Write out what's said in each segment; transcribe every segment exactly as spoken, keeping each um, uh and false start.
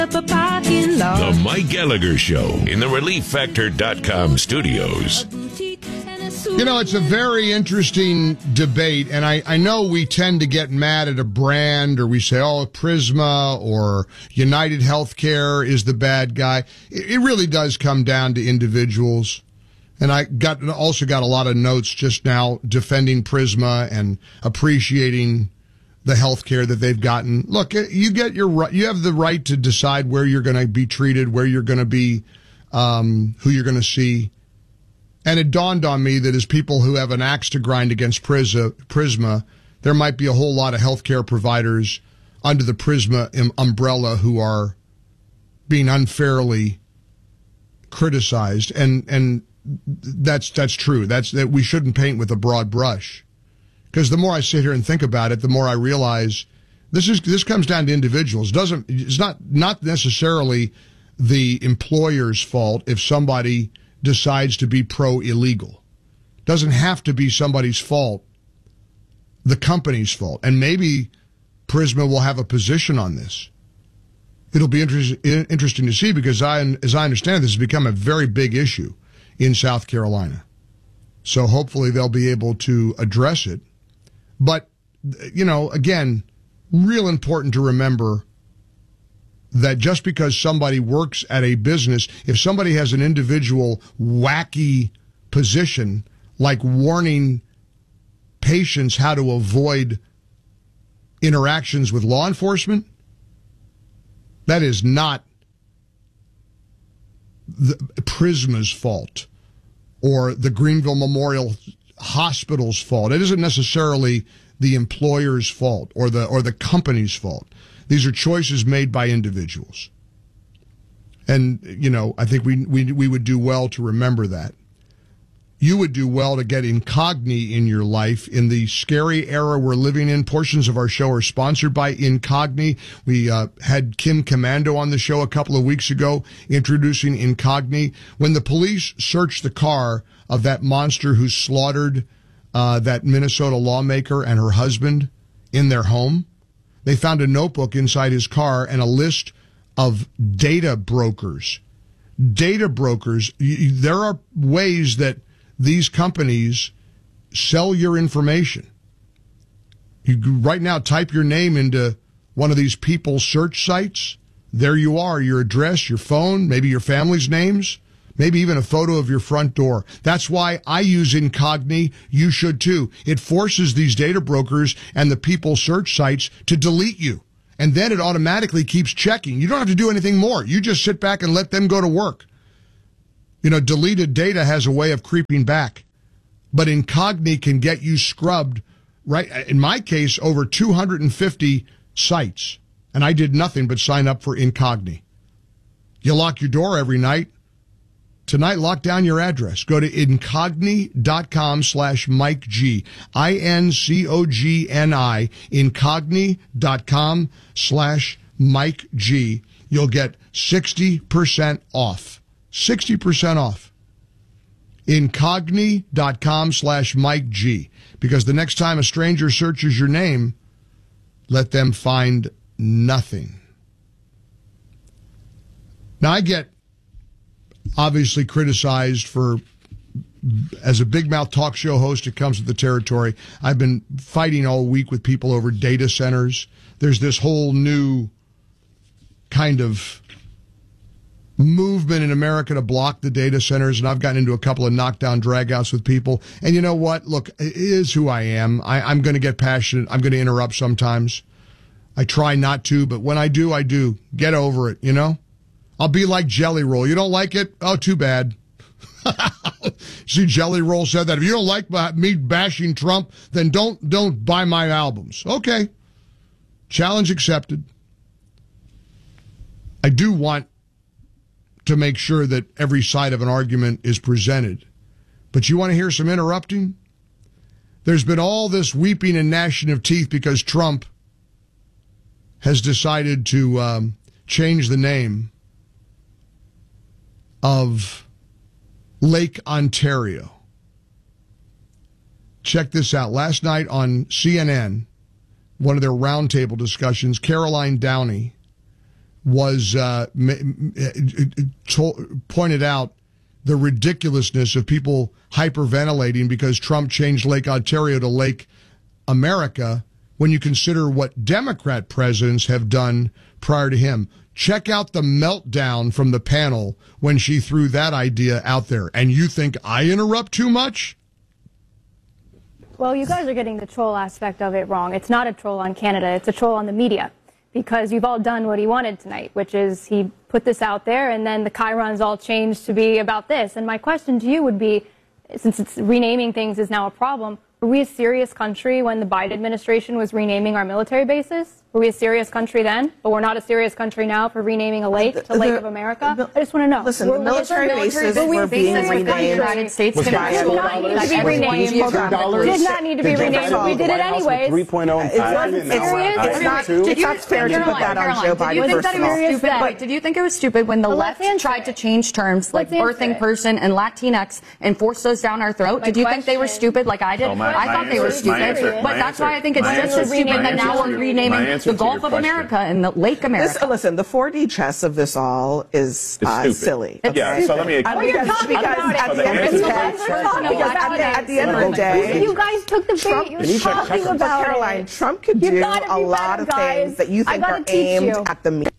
The Mike Gallagher Show in the relief factor dot com studios. You know, it's a very interesting debate, and I, I know we tend to get mad at a brand, or we say, oh, Prisma or United Healthcare is the bad guy. It, it really does come down to individuals. And I got also got a lot of notes just now defending Prisma and appreciating the health care that they've gotten. Look, you get your right, you have the right to decide where you're going to be treated, where you're going to be, um, who you're going to see. And it dawned on me that as people who have an axe to grind against Prisma, Prisma, there might be a whole lot of healthcare providers under the Prisma umbrella who are being unfairly criticized, and and that's that's true. That's that we shouldn't paint with a broad brush. Because the more I sit here and think about it, the more I realize this is this comes down to individuals. It doesn't it's not not necessarily the employer's fault if somebody decides to be pro-illegal. It doesn't have to be somebody's fault, the company's fault. And maybe Prisma will have a position on this. It'll be inter- interesting to see because I, as I understand, this has become a very big issue in South Carolina. So hopefully they'll be able to address it. But, you know, again, real important to remember that just because somebody works at a business, if somebody has an individual wacky position, like warning patients how to avoid interactions with law enforcement, that is not the Prisma's fault or the Greenville Memorial Hospital's fault. It isn't necessarily the employer's fault or the or the company's fault. These are choices made by individuals. And, you know, I think we we we would do well to remember that. You would do well to get Incogni in your life in the scary era we're living in. Portions of our show are sponsored by Incogni. We uh, had Kim Commando on the show a couple of weeks ago introducing Incogni. When the police searched the car of that monster who slaughtered uh, that Minnesota lawmaker and her husband in their home, they found a notebook inside his car and a list of data brokers. Data brokers, you, there are ways that these companies sell your information. You right now type your name into one of these people search sites. There you are, your address, your phone, maybe your family's names, maybe even a photo of your front door. That's why I use Incogni. You should too. It forces these data brokers and the people search sites to delete you. And then it automatically keeps checking. You don't have to do anything more. You just sit back and let them go to work. You know, deleted data has a way of creeping back, but Incogni can get you scrubbed, right? In my case, over two hundred fifty sites, and I did nothing but sign up for Incogni. You lock your door every night. Tonight, lock down your address. Go to incogni.com slash Mike G. I N C O G N I, incogni.com slash Mike G. You'll get sixty percent off. sixty percent off. Incogni.com slash Mike G. Because the next time a stranger searches your name, let them find nothing. Now, I get obviously criticized for, as a big mouth talk show host, it comes with the territory. I've been fighting all week with people over data centers. There's this whole new kind of movement in America to block the data centers, and I've gotten into a couple of knockdown dragouts with people. And you know what? Look, it is who I am. I, I'm going to get passionate. I'm going to interrupt sometimes. I try not to, but when I do, I do. Get over it, you know? I'll be like Jelly Roll. You don't like it? Oh, too bad. See, Jelly Roll said that. If you don't like me bashing Trump, then don't don't buy my albums. Okay. Challenge accepted. I do want to make sure that every side of an argument is presented. But you want to hear some interrupting? There's been all this weeping and gnashing of teeth because Trump has decided to um, change the name of Lake Ontario. Check this out. Last night on C N N, one of their roundtable discussions, Caroline Downey was uh, told, pointed out the ridiculousness of people hyperventilating because Trump changed Lake Ontario to Lake America when you consider what Democrat presidents have done prior to him. Check out the meltdown from the panel when she threw that idea out there. And you think I interrupt too much? Well, you guys are getting the troll aspect of it wrong. It's not a troll on Canada. It's a troll on the media. Because you've all done what he wanted tonight, which is he put this out there, and then the chyrons all changed to be about this. And my question to you would be, since it's renaming things is now a problem, were we a serious country when the Biden administration was renaming our military bases? Were we a serious country then? But we're not a serious country now for renaming a lake to the, Lake of America? The, I just want to know. Listen, the military bases were, were being renamed. The United States did not need to be renamed. Did not need to be renamed. We did it anyways. three point oh and it's not serious. It's not, it's not fair to put that on Joe Biden. Did you think that it was stupid? Wait, did you think it was stupid when the left tried to change terms like birthing person and Latinx and force those down our throat? Did you think they were stupid like I did? I thought they were stupid. But that's why I think it's just as stupid that now we're renaming the Gulf of America and the Lake America. This, listen, the four D chess of this all is uh, silly. Okay? Yeah, so let me explain. Because, because at the end of the day, at the end of the day, you guys took the bait. You're talking about Caroline, Trump could do a lot of things that you think are aimed at the media.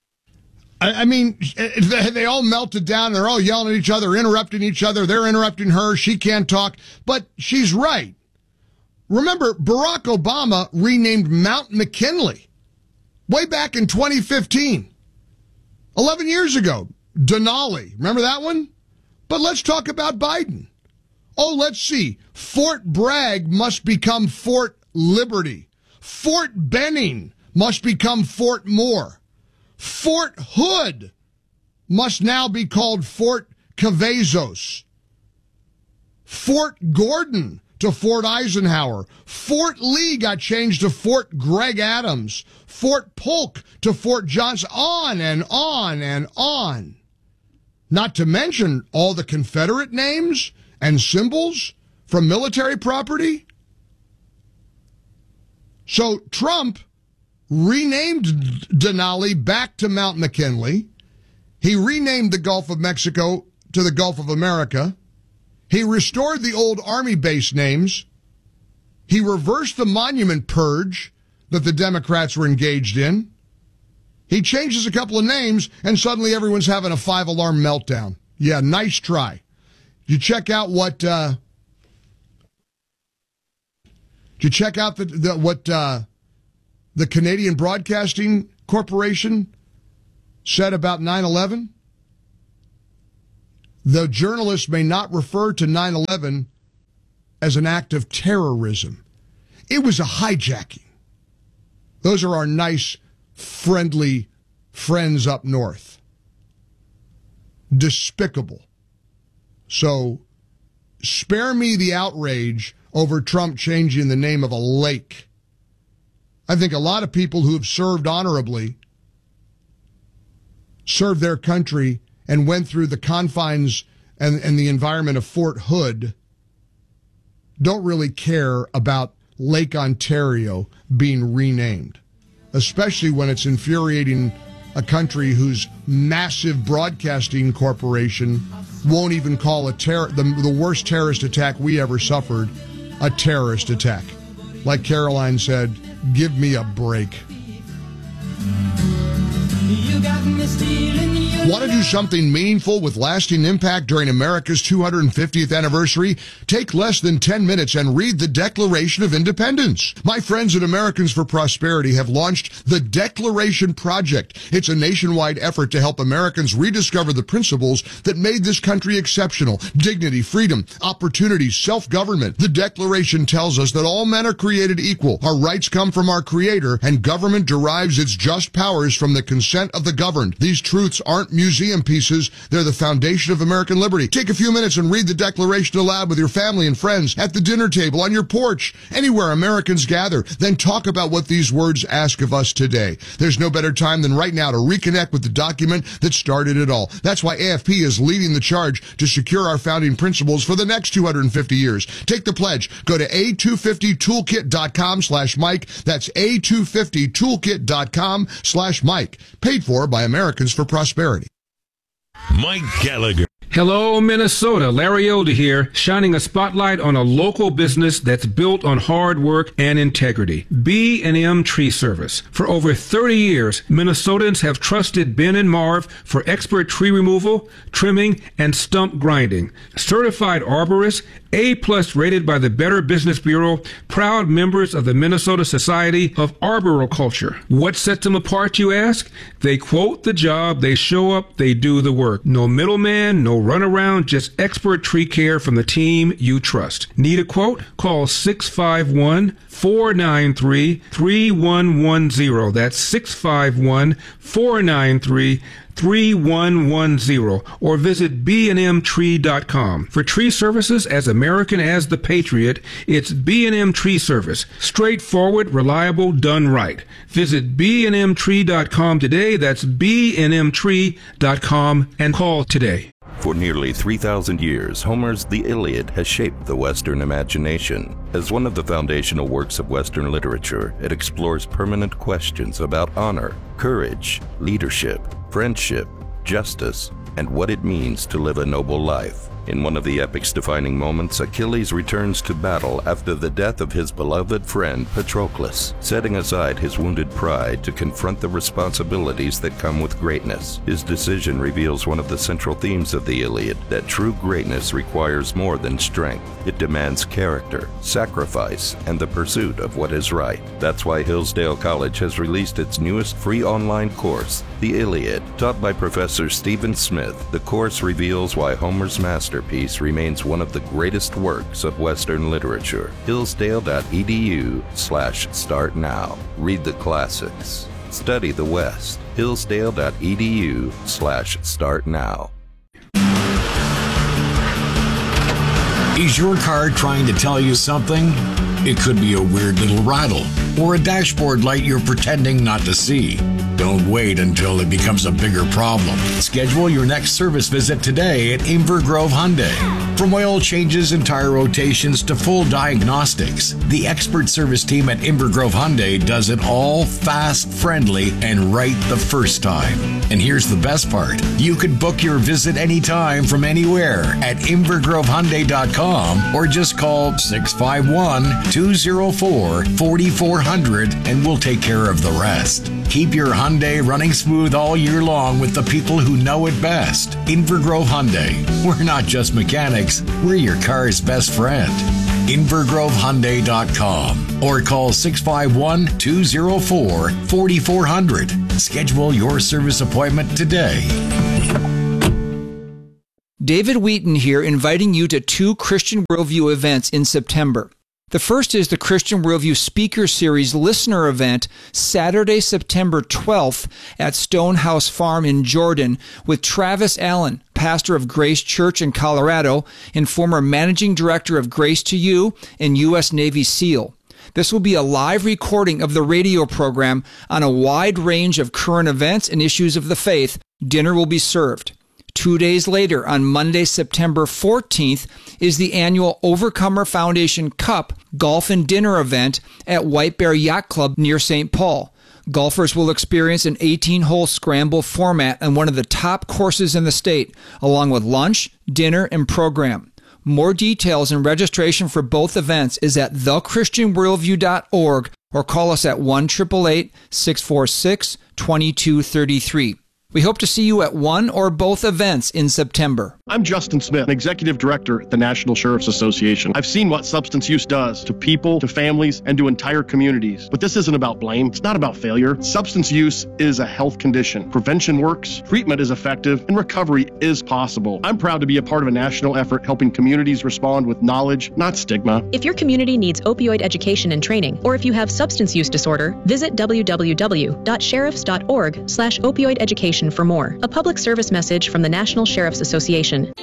I mean, they all melted down. They're all yelling at each other, interrupting each other. They're interrupting her. She can't talk. But she's right. Remember, Barack Obama renamed Mount McKinley way back in twenty fifteen. eleven years ago. Denali. Remember that one? But let's talk about Biden. Oh, let's see. Fort Bragg must become Fort Liberty. Fort Benning must become Fort Moore. Fort Hood must now be called Fort Cavazos. Fort Gordon to Fort Eisenhower. Fort Lee got changed to Fort Greg Adams. Fort Polk to Fort Johnson. On and on and on. Not to mention all the Confederate names and symbols from military property. So Trump renamed Denali back to Mount McKinley. He renamed the Gulf of Mexico to the Gulf of America. He restored the old Army base names. He reversed the monument purge that the Democrats were engaged in. He changes a couple of names, and suddenly everyone's having a five-alarm meltdown. Yeah, nice try. Did you check out what... Uh, did you check out the, the what uh, the Canadian Broadcasting Corporation said about nine eleven? The journalists may not refer to nine eleven as an act of terrorism. It was a hijacking. Those are our nice, friendly friends up north. Despicable. So, spare me the outrage over Trump changing the name of a lake. I think a lot of people who have served honorably, served their country, and went through the confines and, and the environment of Fort Hood don't really care about Lake Ontario being renamed, especially when it's infuriating a country whose massive broadcasting corporation won't even call a ter- the, the worst terrorist attack we ever suffered a terrorist attack. Like Caroline said, give me a break. Want to do something meaningful with lasting impact during America's two hundred fiftieth anniversary? Take less than ten minutes and read the Declaration of Independence. My friends at Americans for Prosperity have launched the Declaration Project. It's a nationwide effort to help Americans rediscover the principles that made this country exceptional. Dignity, freedom, opportunity, self-government. The Declaration tells us that all men are created equal. Our rights come from our Creator, and government derives its just powers from the consent of the governed. These truths aren't art museum pieces. They're the foundation of American liberty. Take a few minutes and read the Declaration aloud with your family and friends, at the dinner table, on your porch, anywhere Americans gather. Then talk about what these words ask of us today. There's no better time than right now to reconnect with the document that started it all. That's why A F P is leading the charge to secure our founding principles for the next two hundred fifty years. Take the pledge. Go to A two fifty toolkit dot com slash Mike. That's A two fifty toolkit dot com slash Mike. Paid for by Americans for Prosperity. Mike Gallagher. Hello, Minnesota. Larry Elder here, shining a spotlight on a local business that's built on hard work and integrity. B and M Tree Service. For over thirty years, Minnesotans have trusted Ben and Marv for expert tree removal, trimming, and stump grinding. Certified arborists, A-plus rated by the Better Business Bureau, proud members of the Minnesota Society of Arboriculture. What sets them apart, you ask? They quote the job, they show up, they do the work. No middleman, no runaround, just expert tree care from the team you trust. Need a quote? Call six five one, four nine three, three one one zero. That's six five one, four nine three, three one one zero, or visit b and m tree dot com. For tree services as American as the Patriot, it's B and M Tree Service. Straightforward, reliable, done right. Visit b and m tree dot com today. That's b and m tree dot com, and call today. For nearly three thousand years, Homer's The Iliad has shaped the Western imagination. As one of the foundational works of Western literature, it explores permanent questions about honor, courage, leadership, friendship, justice, and what it means to live a noble life. In one of the epic's defining moments, Achilles returns to battle after the death of his beloved friend Patroclus, setting aside his wounded pride to confront the responsibilities that come with greatness. His decision reveals one of the central themes of the Iliad, that true greatness requires more than strength. It demands character, sacrifice, and the pursuit of what is right. That's why Hillsdale College has released its newest free online course, The Iliad. Taught by Professor Stephen Smith, the course reveals why Homer's masterpiece remains one of the greatest works of Western literature. Hillsdale.edu slash start now. Read the classics. Study the West. Hillsdale.edu slash start now. Is your car trying to tell you something? It could be a weird little rattle or a dashboard light you're pretending not to see. Don't wait until it becomes a bigger problem. Schedule your next service visit today at Inver Grove Hyundai. From oil changes and tire rotations to full diagnostics, the expert service team at Inver Grove Hyundai does it all fast, friendly, and right the first time. And here's the best part. You can book your visit anytime from anywhere at inver grove hyundai dot com or just call six five one, two oh four, four four zero zero and we'll take care of the rest. Keep your Hyundai running smooth all year long with the people who know it best. Inver Grove Hyundai. We're not just mechanics, we're your car's best friend. inver grove hyundai dot com or call six five one, two oh four, four four zero zero. Schedule your service appointment today. David Wheaton here, inviting you to two Christian Worldview events in September. The first is the Christian Worldview Speaker Series Listener Event, Saturday, September twelfth at Stonehouse Farm in Jordan with Travis Allen, pastor of Grace Church in Colorado and former managing director of Grace to You and U S Navy SEAL. This will be a live recording of the radio program on a wide range of current events and issues of the faith. Dinner will be served. Two days later, on Monday, September fourteenth, is the annual Overcomer Foundation Cup Golf and Dinner event at White Bear Yacht Club near Saint Paul. Golfers will experience an eighteen-hole scramble format on one of the top courses in the state, along with lunch, dinner, and program. More details and registration for both events is at the christian worldview dot org or call us at one eight eight eight, six four six, two two three three. We hope to see you at one or both events in September. I'm Justin Smith, Executive Director at the National Sheriff's Association. I've seen what substance use does to people, to families, and to entire communities. But this isn't about blame. It's not about failure. Substance use is a health condition. Prevention works, treatment is effective, and recovery is possible. I'm proud to be a part of a national effort helping communities respond with knowledge, not stigma. If your community needs opioid education and training, or if you have substance use disorder, visit w w w dot sheriffs dot org slash opioid education station for more. A public service message from the National Sheriff's Association.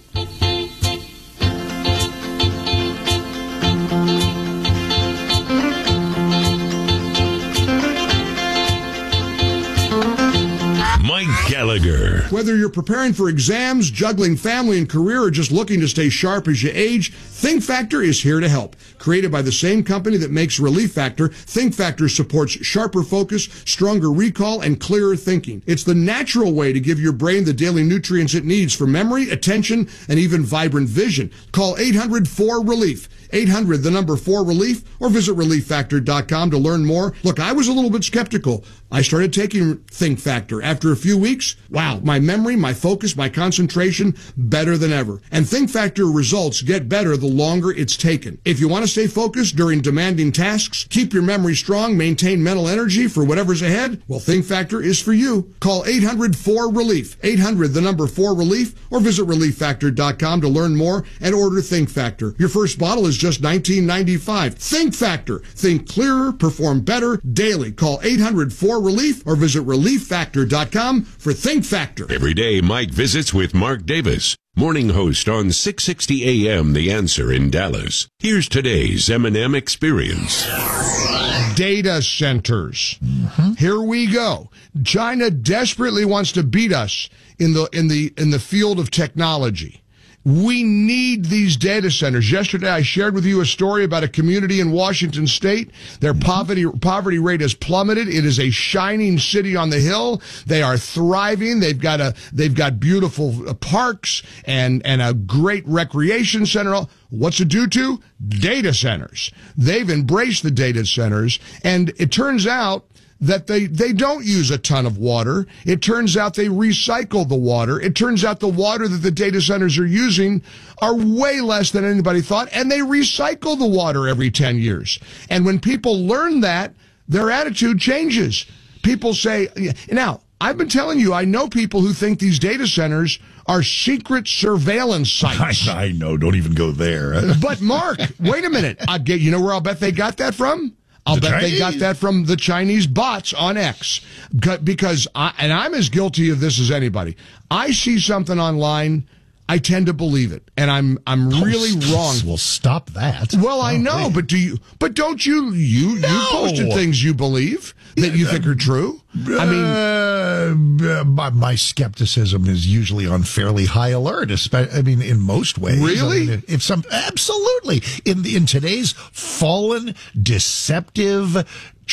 Mike Gallagher. Whether you're preparing for exams, juggling family and career, or just looking to stay sharp as you age, Think Factor is here to help. Created by the same company that makes Relief Factor, Think Factor supports sharper focus, stronger recall, and clearer thinking. It's the natural way to give your brain the daily nutrients it needs for memory, attention, and even vibrant vision. Call eight hundred four relief. eight hundred, the number four relief, or visit relief factor dot com to learn more. Look, I was a little bit skeptical. I started taking Think Factor. After a few weeks, wow, my memory, my focus, my concentration, better than ever. And Think Factor results get better the longer it's taken. If you want to stay focused during demanding tasks, keep your memory strong, maintain mental energy for whatever's ahead, well, Think Factor is for you. Call eight hundred four relief. eight hundred, the number four relief, or visit relief factor dot com to learn more and order Think Factor. Your first bottle is just nineteen ninety-five. Think Factor. Think clearer, perform better daily. Call eight hundred four relief or visit relief factor dot com for Think Factor. Every day, Mike visits with Mark Davis, morning host on six sixty A M The Answer in Dallas. Here's today's M and M Experience. Data centers. Mm-hmm. Here we go. China desperately wants to beat us in the in the in the field of technology. We need these data centers. Yesterday, I shared with you a story about a community in Washington State. Their poverty poverty rate has plummeted. It is a shining city on the hill. They are thriving. They've got a they've got beautiful parks and and a great recreation center. What's it due to? Data centers. They've embraced the data centers, and it turns out that they, they don't use a ton of water. It turns out they recycle the water. It turns out the water that the data centers are using are way less than anybody thought, and they recycle the water every ten years. And when people learn that, their attitude changes. People say, now, I've been telling you, I know people who think these data centers are secret surveillance sites. I, I know, don't even go there. But Mark, wait a minute. I get, you know where I'll bet they got that from? I'll the bet Chinese. They got that from the Chinese bots on X. Because, I, and I'm as guilty of this as anybody. I see something online, I tend to believe it. And I'm I'm really oh, wrong. Well, stop that. Well, I know, but do you, but don't you, you, no. you posted things you believe that you think are true? I mean, uh, my, my skepticism is usually on fairly high alert. Especially, I mean, in most ways. Really? I mean, if some, absolutely. In in today's fallen, deceptive,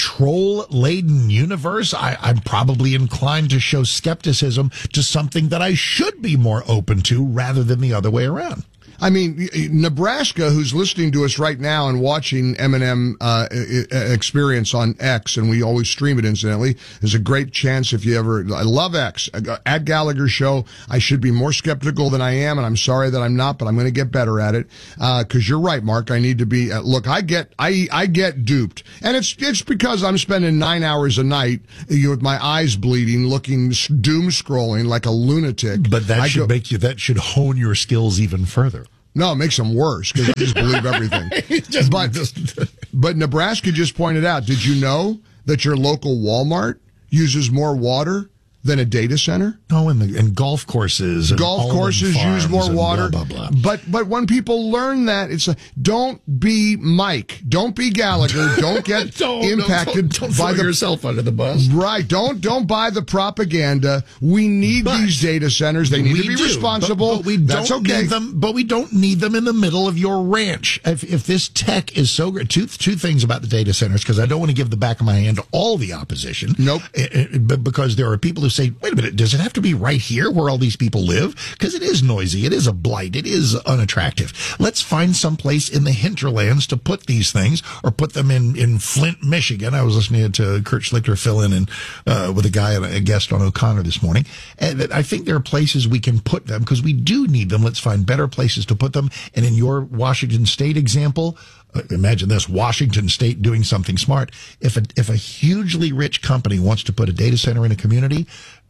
troll-laden universe, I, I'm probably inclined to show skepticism to something that I should be more open to, rather than the other way around. I mean, Nebraska, who's listening to us right now and watching M and M uh, Experience on X, and we always stream it, incidentally, there's a great chance if you ever, I love X, at Gallagher Show. I should be more skeptical than I am, and I'm sorry that I'm not, but I'm going to get better at it, because uh, you're right, Mark. I need to be, uh, look, I get, I, I get duped, and it's, it's because I'm spending nine hours a night, you know, with my eyes bleeding, looking, doom scrolling like a lunatic. But that I should go, make you, that should hone your skills even further. No, it makes them worse because I just believe everything. just, but, just, but Nebraska just pointed out, did you know that your local Walmart uses more water than a data center? No, and the and golf courses, and golf courses use more water. Blah, blah, blah. But but when people learn that, it's like, don't be Mike, don't be Gallagher, don't get don't, impacted don't, don't by throw the, yourself under the bus. Right? Don't don't buy the propaganda. We need but these data centers. They need to be do, responsible. But, but we That's don't okay. need them. But we don't need them in the middle of your ranch. If if this tech is so great, two two things about the data centers, because I don't want to give the back of my hand to all the opposition. Nope. It, it, but because there are people who say, wait a minute, does it have to be right here where all these people live? Because it is noisy, it is a blight, it is unattractive. Let's find some place in the hinterlands to put these things, or put them in, in Flint, Michigan. I was listening to Kurt Schlichter fill in and, uh, with a guy, a guest on O'Connor this morning. And I think there are places we can put them because we do need them. Let's find better places to put them. And in your Washington State example, uh, imagine this, Washington State doing something smart. If a, if a hugely rich company wants to put a data center in a community,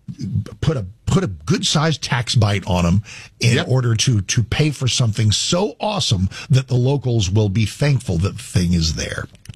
put a put a good sized tax bite on them in yep. order to to pay for something so awesome that the locals will be thankful that the thing is there.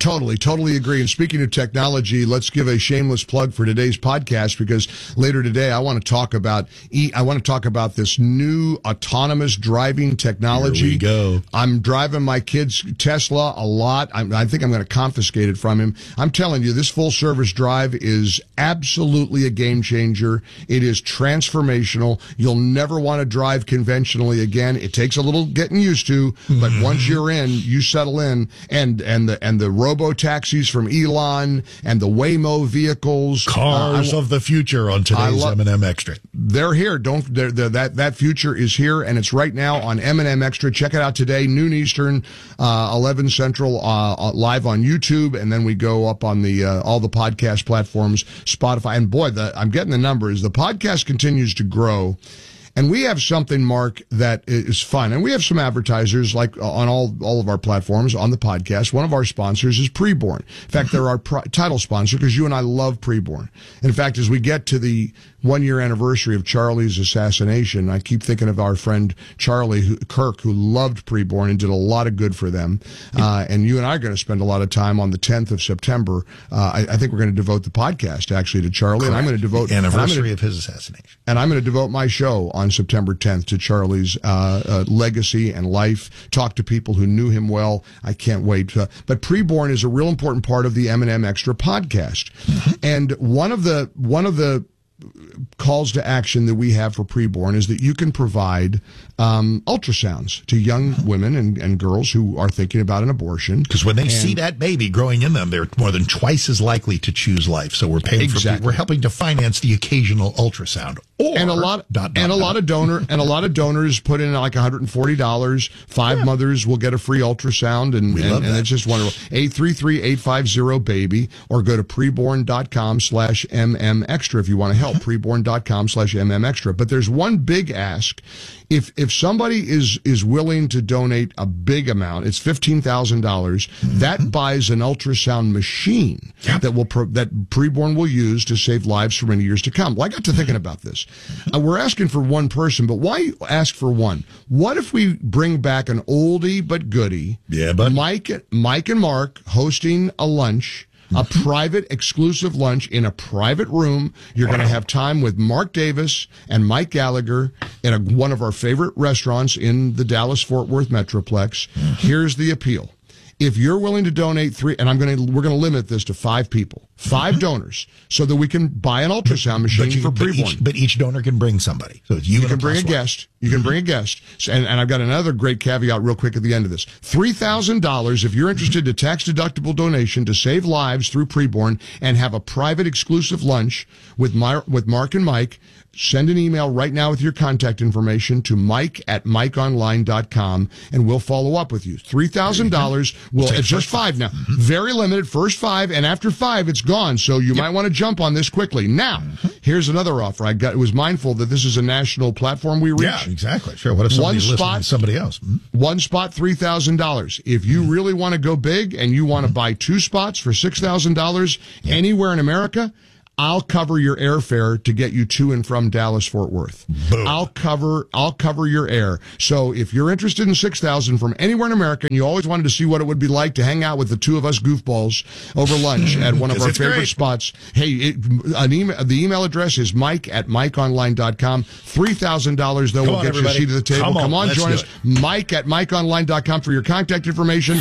Totally, totally agree. And speaking of technology, let's give a shameless plug for today's podcast, because later today I want to talk about e- I want to talk about this new autonomous driving technology. Here we go. I'm driving my kid's Tesla a lot. I'm, I think I'm going to confiscate it from him. I'm telling you, this full service drive is absolutely a game changer. It is transformational. You'll never want to drive conventionally again. It takes a little getting used to, but mm. once you're in, you settle in, and and the and the robo taxis from Elon and the Waymo vehicles, cars uh, of the future on today's M and M Extra. They're here. Don't they're, they're, that that future is here, and it's right now on M and M Extra. Check it out today, noon Eastern, uh, eleven Central, uh, live on YouTube, and then we go up on the uh, all the podcast platforms, Spotify, and boy, the, I'm getting the numbers. The podcast continues to grow. And we have something, Mark, that is fun. And we have some advertisers, like on all, all of our platforms, on the podcast. One of our sponsors is Preborn. In fact, they're our pri- title sponsor, because you and I love Preborn. In fact, as we get to the one-year anniversary of Charlie's assassination, I keep thinking of our friend Charlie who, Kirk, who loved Preborn and did a lot of good for them. Uh, and you and I are going to spend a lot of time on the tenth of September. Uh, I, I think we're going to devote the podcast, actually, to Charlie. Correct. And I'm going to devote... The anniversary gonna, of his assassination. And I'm going to devote my show on September tenth to Charlie's uh, uh, legacy and life. Talk to people who knew him well. I can't wait. Uh, but Preborn is a real important part of the M and M Extra podcast. Mm-hmm. And one of the one of the calls to action that we have for Preborn is that you can provide um, ultrasounds to young women and, and girls who are thinking about an abortion. Because when they and, see that baby growing in them, they're more than twice as likely to choose life. So we're paying exactly. for, we're helping to finance the occasional ultrasound. Or, and a lot, dot, dot, and a dot. lot of donor, and a lot of donors put in like one hundred forty dollars. Five yeah. mothers will get a free ultrasound, and, and, and it's just wonderful. eight three three, eight five zero, baby, or go to preborn.com slash mm extra if you want to help. preborn.com slash mm extra. But there's one big ask. If if somebody is is willing to donate a big amount, it's fifteen thousand dollars. Mm-hmm. That buys an ultrasound machine yeah. that will pro, that Preborn will use to save lives for many years to come. Well, I got to thinking about this. Uh, we're asking for one person, but why ask for one? What if we bring back an oldie but goodie? Yeah, but Mike, Mike and Mark hosting a lunch. A private, exclusive lunch in a private room. You're wow. going to have time with Mark Davis and Mike Gallagher in a, one of our favorite restaurants in the Dallas-Fort Worth Metroplex. Mm-hmm. Here's the appeal. If you're willing to donate three, and I'm going to, we're going to limit this to five people, five donors, so that we can buy an ultrasound machine but you, for but Preborn. Each, but each donor can bring somebody. So it's you, you can bring a one. guest. You can bring a guest. And, and I've got another great caveat real quick at the end of this. three thousand dollars if you're interested in tax-deductible donation to save lives through Preborn and have a private exclusive lunch with my, with Mark and Mike. Send an email right now with your contact information to Mike at Mike Online dot com, and we'll follow up with you. three thousand dollars. We'll, it's just five now. Mm-hmm. Very limited, first five, and after five, it's gone. So you yep. might want to jump on this quickly. Now, mm-hmm. here's another offer. I got, was mindful that this is a national platform we reach. Yeah, exactly. Sure. What if somebody's one spot, listening to somebody else? Mm-hmm. One spot, three thousand dollars. If you mm-hmm. really want to go big and you want to mm-hmm. buy two spots for six thousand dollars yep. anywhere in America, I'll cover your airfare to get you to and from Dallas-Fort Worth. Boom. I'll cover, I'll cover your air. So if you're interested in six thousand from anywhere in America and you always wanted to see what it would be like to hang out with the two of us goofballs over lunch at one of our favorite great. spots, hey, it, an email, the email address is Mike at Mike Online dot com. three thousand dollars though Come will on, get everybody. you a seat at the table. Come on, Come on Let's join us. Mike at Mike Online dot com for your contact information.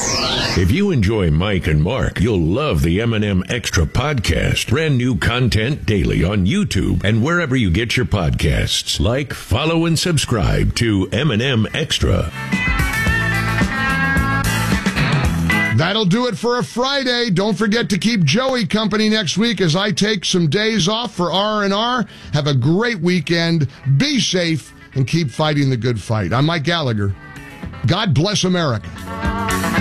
If you enjoy Mike and Mark, you'll love the M and M Extra podcast. Brand new content daily on YouTube and wherever you get your podcasts. Like, follow, and subscribe to M and M Extra. That'll do it for a Friday. Don't forget to keep Joey company next week as I take some days off for R and R. Have a great weekend. Be safe and keep fighting the good fight. I'm Mike Gallagher. God bless America.